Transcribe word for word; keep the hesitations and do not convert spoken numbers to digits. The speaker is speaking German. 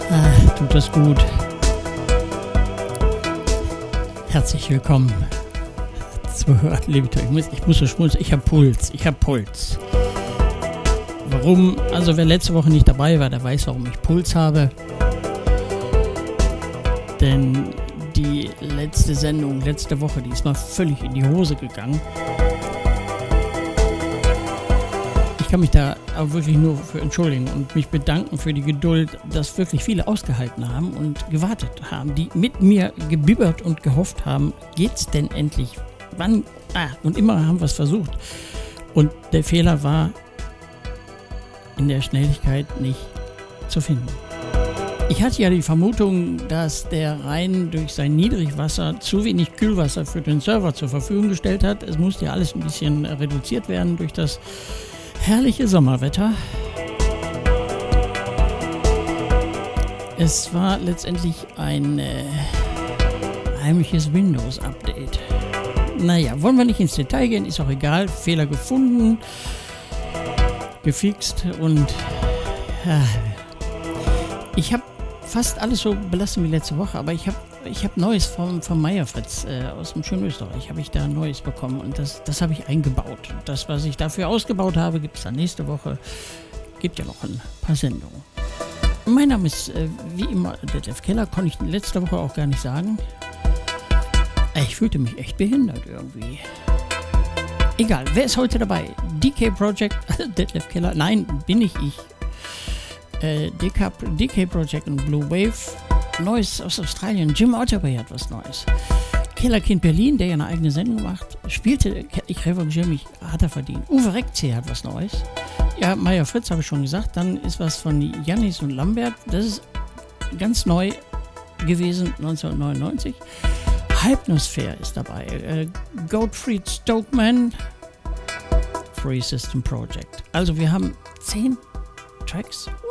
Ah, tut das gut. Herzlich willkommen zu Libitor. Ich muss, ich muss so schmunzeln. Ich habe Puls. Ich habe Puls. Warum? Also wer letzte Woche nicht dabei war, der weiß, warum ich Puls habe. Denn die letzte Sendung, letzte Woche, die ist mal völlig in die Hose gegangen. Ich kann mich da auch wirklich nur für entschuldigen und mich bedanken für die Geduld, dass wirklich viele ausgehalten haben und gewartet haben, die mit mir gebibbert und gehofft haben, geht's denn endlich? Wann? Ah, und immer haben wir es versucht. Und der Fehler war in der Schnelligkeit nicht zu finden. Ich hatte ja die Vermutung, dass der Rhein durch sein Niedrigwasser zu wenig Kühlwasser für den Server zur Verfügung gestellt hat. Es musste ja alles ein bisschen reduziert werden durch das herrliche Sommerwetter. Es war letztendlich ein äh, heimliches Windows-Update. Naja, wollen wir nicht ins Detail gehen, ist auch egal. Fehler gefunden, gefixt und äh, ich habe fast alles so belassen wie letzte Woche, aber ich habe ich hab Neues vom, vom Meierfritz äh, aus dem schönen Österreich, habe ich da Neues bekommen und das, das habe ich eingebaut. Das, was ich dafür ausgebaut habe, gibt es dann nächste Woche. Gibt ja noch ein paar Sendungen. Mein Name ist äh, wie immer Detlef Keller, konnte ich letzte Woche auch gar nicht sagen. Ich fühlte mich echt behindert irgendwie. Egal, wer ist heute dabei? D K Project, Detlef Keller, nein, bin nicht ich. Äh, D K, D K Project und Blue Wave. Neues aus Australien. Jim Otterway hat was Neues. Kellerkind Berlin, der ja eine eigene Sendung macht, spielte, ich revanchiere mich, hat er verdient. Uwe Reckzee hat was Neues. Ja, Meier Fritz habe ich schon gesagt. Dann ist was von Jannis und Lambert. Das ist ganz neu gewesen, neunzehnhundertneunundneunzig. Hypnosphere ist dabei. Äh, Gottfried Stokeman, Free System Project. Also wir haben zehn Tracks